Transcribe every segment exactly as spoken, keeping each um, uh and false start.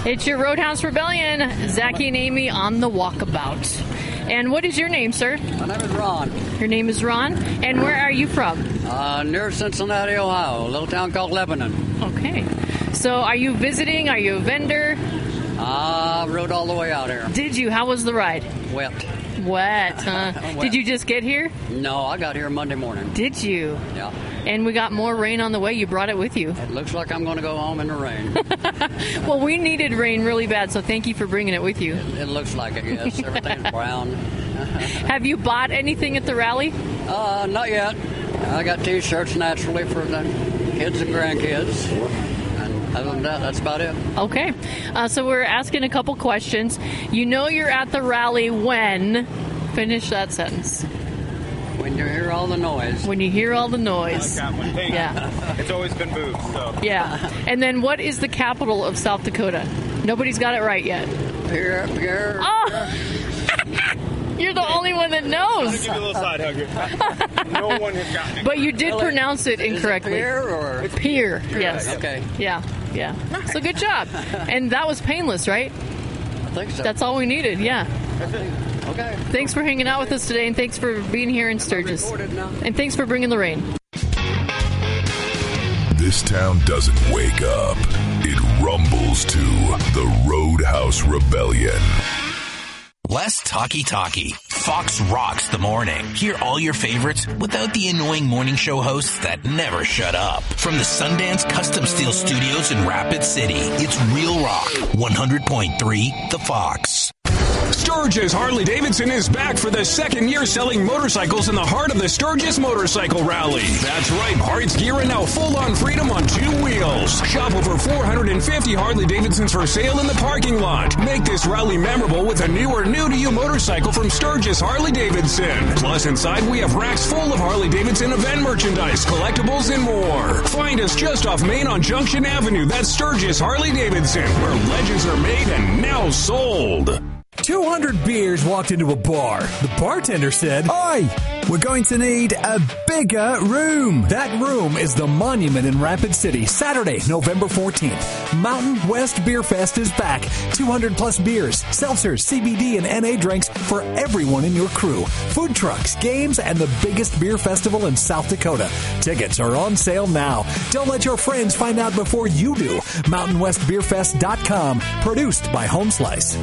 It's your Roadhouse Rebellion, Zachy and Amy on the walkabout. And what is your name, sir? My name is Ron. Your name is Ron. And where are you from? Uh, near Cincinnati, Ohio, a little town called Lebanon. Okay. So are you visiting? Are you a vendor? I uh, rode all the way out here. Did you? How was the ride? Wet. Wet, huh? Wet. Did you just get here? No, I got here Monday morning. Did you? Yeah. And we got more rain on the way. You brought it with you. It looks like I'm going to go home in the rain. Well, we needed rain really bad, so thank you for bringing it with you. It, it looks like it, yes. Everything's brown. Have you bought anything at the rally? Uh, not yet. I got T-shirts naturally for the kids and grandkids. And other than that, that's about it. Okay. Uh, so we're asking a couple questions. You know you're at the rally when... Finish that sentence. When you hear all the noise. When you hear all the noise. Hey, yeah. It's always been moved, so. Yeah. And then what is the capital of South Dakota? Nobody's got it right yet. Pierre, Pierre. Oh! You're the only one that knows. I'm going to give you a little side hugger. No one has gotten it. But you did Really? pronounce it incorrectly. Is it Pierre or? It's Pierre, yes. Okay. Yeah, yeah. So good job. And that was painless, right? I think so. That's all we needed, yeah. That's it. Okay. Thanks for hanging out with us today, and thanks for being here in Sturgis. Recorded now. And thanks for bringing the rain. This town doesn't wake up. It rumbles to the Roadhouse Rebellion. Less talky-talky. Fox rocks the morning. Hear all your favorites without the annoying morning show hosts that never shut up. From the Sundance Custom Steel Studios in Rapid City, it's Real Rock, one hundred point three The Fox. Sturgis Harley-Davidson is back for the second year selling motorcycles in the heart of the Sturgis Motorcycle Rally. That's right, parts, gear, and now full-on freedom on two wheels. Shop over four hundred fifty Harley-Davidsons for sale in the parking lot. Make this rally memorable with a new or new-to-you motorcycle from Sturgis Harley-Davidson. Plus, inside, we have racks full of Harley-Davidson event merchandise, collectibles, and more. Find us just off Main on Junction Avenue. That's Sturgis Harley-Davidson, where legends are made and now sold. two hundred beers walked into a bar. The bartender said, "Oi, we're going to need a bigger room." That room is the Monument in Rapid City, Saturday, November fourteenth. Mountain West Beer Fest is back. two hundred plus beers, seltzers, C B D, and N A drinks for everyone in your crew. Food trucks, games, and the biggest beer festival in South Dakota. Tickets are on sale now. Don't let your friends find out before you do. mountain west beer fest dot com, produced by Home Slice.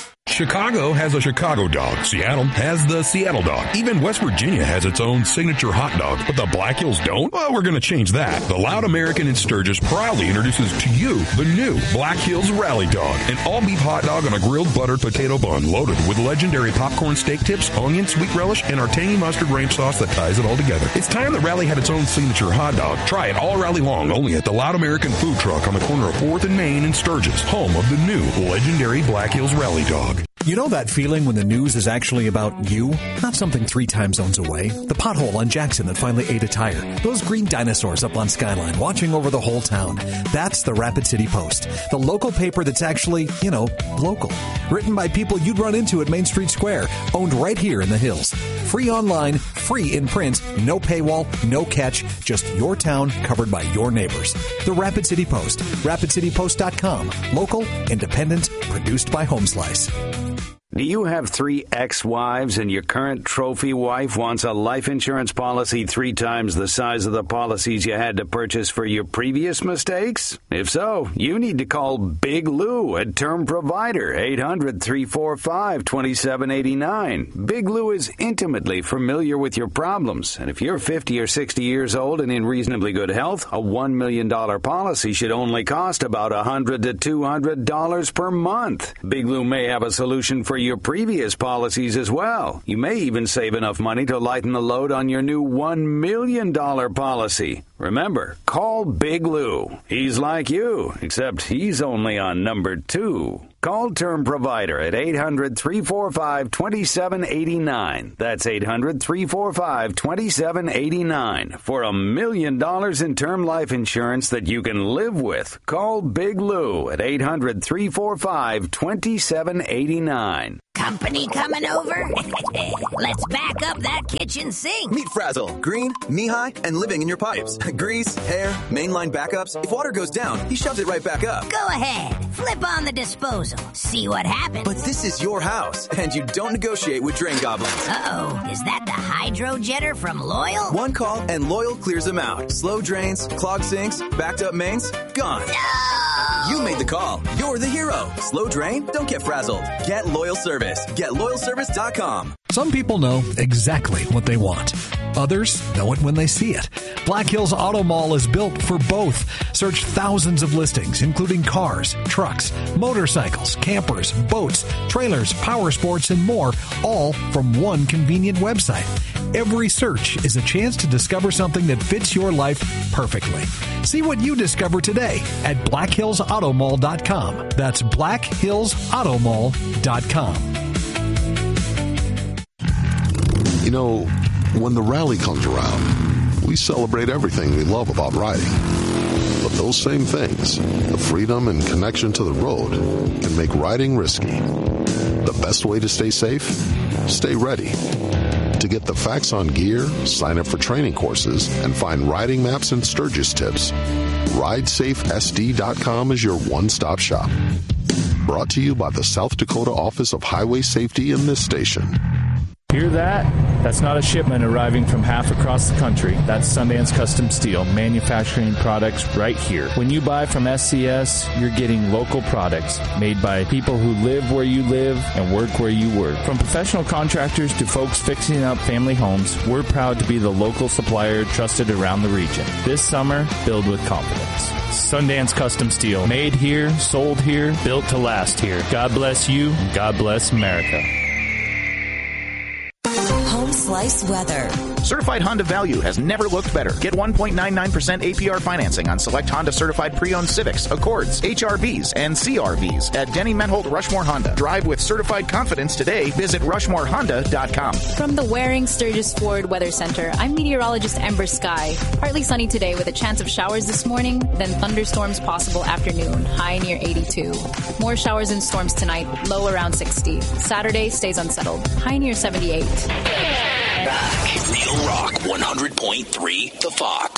Chicago has a Chicago dog. Seattle has the Seattle dog. Even West Virginia has its own signature hot dog. But the Black Hills don't? Well, we're going to change that. The Loud American in Sturgis proudly introduces to you the new Black Hills Rally Dog. An all-beef hot dog on a grilled buttered potato bun loaded with legendary popcorn steak tips, onion, sweet relish, and our tangy mustard ranch sauce that ties it all together. It's time that Rally had its own signature hot dog. Try it all rally long only at the Loud American Food Truck on the corner of fourth and Main in Sturgis, home of the new legendary Black Hills Rally Dog. You know that feeling when the news is actually about you? Not something three time zones away. The pothole on Jackson that finally ate a tire. Those green dinosaurs up on Skyline watching over the whole town. That's the Rapid City Post. The local paper that's actually, you know, local. Written by people you'd run into at Main Street Square. Owned right here in the hills. Free online, free in print, no paywall, no catch, just your town covered by your neighbors. The Rapid City Post. rapid city post dot com. Local, independent, produced by Home Slice. Do you have three ex-wives and your current trophy wife wants a life insurance policy three times the size of the policies you had to purchase for your previous mistakes? If so, you need to call Big Lou at Term Provider, eight hundred, three four five, two seven eight nine. Big Lou is intimately familiar with your problems, and if you're fifty or sixty years old and in reasonably good health, a one million dollars policy should only cost about one hundred to two hundred dollars per month. Big Lou may have a solution for your previous policies as well. You may even save enough money to lighten the load on your new one million dollars policy. Remember, call Big Lou. He's like you, except he's only on number two. Call Term Provider at eight hundred, three four five, two seven eight nine. That's eight hundred, three four five, two seven eight nine. For a million dollars in term life insurance that you can live with. Call Big Lou at eight hundred, three four five, two seven eight nine. company coming over? Let's back up that kitchen sink. Meet Frazzle, green, knee-high, and living in your pipes. Grease, hair, mainline backups. If water goes down, he shoves it right back up. Go ahead. Flip on the disposal. See what happens. But this is your house, and you don't negotiate with drain goblins. Uh-oh. Is that the hydro jetter from Loyal? One call, and Loyal clears them out. Slow drains, clogged sinks, backed up mains, gone. No! You made the call. You're the hero. Slow drain? Don't get frazzled. Get Loyal Service. Get loyal service dot com. Some people know exactly what they want. Others know it when they see it. Black Hills Auto Mall is built for both. Search thousands of listings, including cars, trucks, motorcycles, campers, boats, trailers, power sports, and more, all from one convenient website. Every search is a chance to discover something that fits your life perfectly. See what you discover today at black hills auto mall dot com. That's black hills auto mall dot com. You know, when the rally comes around, we celebrate everything we love about riding. But those same things, the freedom and connection to the road, can make riding risky. The best way to stay safe? Stay ready. To get the facts on gear, sign up for training courses, and find riding maps and Sturgis tips, ride safe S D dot com is your one-stop shop. Brought to you by the South Dakota Office of Highway Safety and this station. Hear that? That's not a shipment arriving from half across the country. That's Sundance Custom Steel, manufacturing products right here. When you buy from S C S, you're getting local products made by people who live where you live and work where you work. From professional contractors to folks fixing up family homes, we're proud to be the local supplier trusted around the region. This summer, build with confidence. Sundance Custom Steel, made here, sold here, built to last here. God bless you, and God bless America. Slice weather. Certified Honda Value has never looked better. Get one point nine nine percent A P R financing on select Honda certified pre-owned Civics, Accords, H R Vs, and C R Vs at Denny Menholt Rushmore Honda. Drive with certified confidence today. Visit rushmore honda dot com. From the Waring Sturgis Ford Weather Center, I'm meteorologist Ember Sky. Partly sunny today with a chance of showers this morning, then thunderstorms possible afternoon, high near eighty-two. More showers and storms tonight, low around sixty. Saturday stays unsettled, high near seventy-eight. Back. Real Rock one hundred point three, The Fox.